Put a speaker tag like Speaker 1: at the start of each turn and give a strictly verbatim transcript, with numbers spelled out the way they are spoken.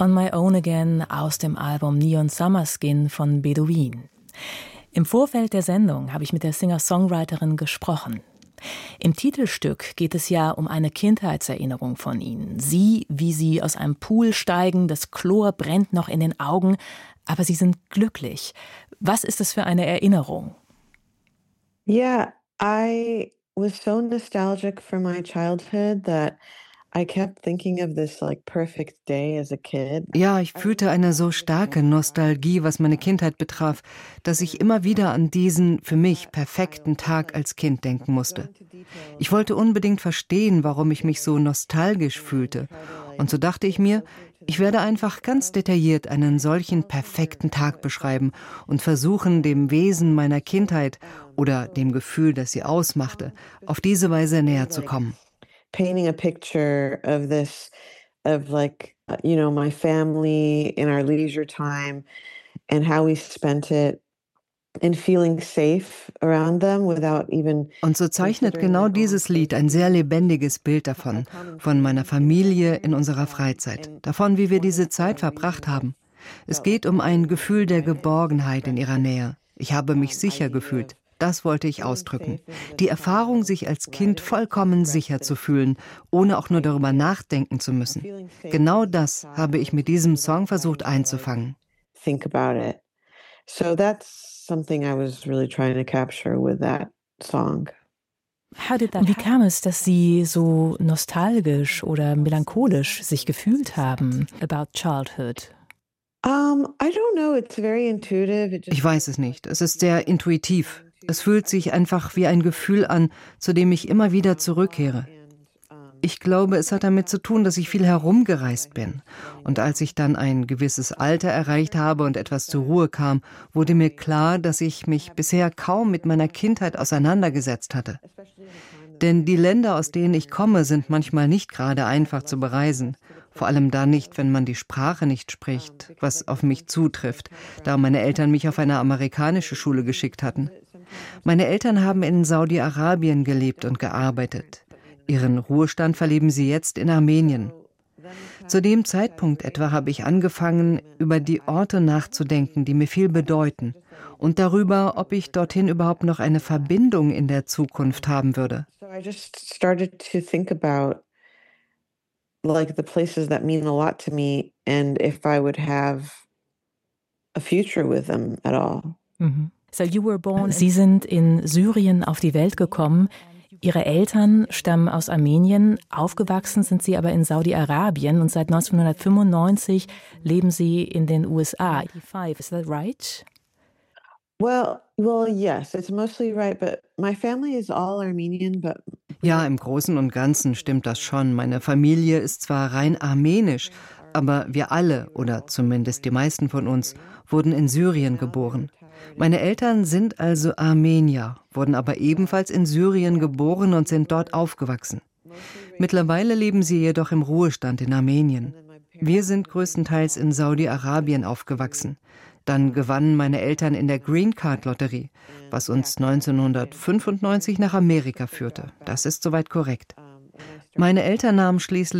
Speaker 1: On My Own Again aus dem Album Neon Summer Skin von Bedouin. Im Vorfeld der Sendung habe ich mit der Singer-Songwriterin gesprochen. Im Titelstück geht es ja um eine Kindheitserinnerung von ihnen. Sie, wie sie aus einem Pool steigen, das Chlor brennt noch in den Augen, aber sie sind glücklich. Was ist das für eine Erinnerung?
Speaker 2: Yeah, I was so nostalgic for my childhood that I kept thinking of this like perfect day as a kid.
Speaker 3: Ja, ich fühlte eine so starke Nostalgie, was meine Kindheit betraf, dass ich immer wieder an diesen für mich perfekten Tag als Kind denken musste. Ich wollte unbedingt verstehen, warum ich mich so nostalgisch fühlte. Und so dachte ich mir, ich werde einfach ganz detailliert einen solchen perfekten Tag beschreiben und versuchen, dem Wesen meiner Kindheit oder dem Gefühl, das sie ausmachte, auf diese Weise näher zu kommen.
Speaker 2: Painting a picture of this, of like, you know, my family in our leisure time and how we spent it and feeling safe around them without even.
Speaker 3: Und so zeichnet genau dieses Lied ein sehr lebendiges Bild davon, von meiner Familie in unserer Freizeit, davon, wie wir diese Zeit verbracht haben. Es geht um ein Gefühl der Geborgenheit in ihrer Nähe. Ich habe mich sicher gefühlt. Das wollte ich ausdrücken. Die Erfahrung, sich als Kind vollkommen sicher zu fühlen, ohne auch nur darüber nachdenken zu müssen. Genau das habe ich mit diesem Song versucht einzufangen.
Speaker 2: Think about it. So that's something I was really trying to capture with that song.
Speaker 1: Wie kam es, dass Sie so nostalgisch oder melancholisch sich gefühlt haben about childhood?
Speaker 2: Um, I don't know, it's very intuitive. It just...
Speaker 3: Ich weiß es nicht. Es ist sehr intuitiv. Es fühlt sich einfach wie ein Gefühl an, zu dem ich immer wieder zurückkehre. Ich glaube, es hat damit zu tun, dass ich viel herumgereist bin. Und als ich dann ein gewisses Alter erreicht habe und etwas zur Ruhe kam, wurde mir klar, dass ich mich bisher kaum mit meiner Kindheit auseinandergesetzt hatte. Denn die Länder, aus denen ich komme, sind manchmal nicht gerade einfach zu bereisen. Vor allem dann nicht, wenn man die Sprache nicht spricht, was auf mich zutrifft, da meine Eltern mich auf eine amerikanische Schule geschickt hatten. Meine Eltern haben in Saudi-Arabien gelebt und gearbeitet. Ihren Ruhestand verleben sie jetzt in Armenien. Zu dem Zeitpunkt etwa habe ich angefangen, über die Orte nachzudenken, die mir viel bedeuten, und darüber, ob ich dorthin überhaupt noch eine Verbindung in der Zukunft haben würde.
Speaker 2: So I just started to think about like the places that mean a lot to me and if I would have a future with them at all.
Speaker 1: Mhm. So you were born Sie sind in Syrien auf die Welt gekommen. Ihre Eltern stammen aus Armenien, aufgewachsen sind Sie aber in Saudi-Arabien und seit neunzehnhundertfünfundneunzig leben Sie in den U S A. Is that right?
Speaker 2: Well, well, yes, it's mostly right, but my family is all Armenian, but
Speaker 3: Ja, im Großen und Ganzen stimmt das schon. Meine Familie ist zwar rein armenisch, aber wir alle, oder zumindest die meisten von uns, wurden in Syrien geboren. Meine Eltern sind also Armenier, wurden aber ebenfalls in Syrien geboren und sind dort aufgewachsen. Mittlerweile leben sie jedoch im Ruhestand in Armenien. Wir sind größtenteils in Saudi-Arabien aufgewachsen. Dann gewannen meine Eltern in der Green Card Lotterie, was uns neunzehnhundertfünfundneunzig nach Amerika führte. Das ist soweit korrekt. Meine Eltern nahmen schließlich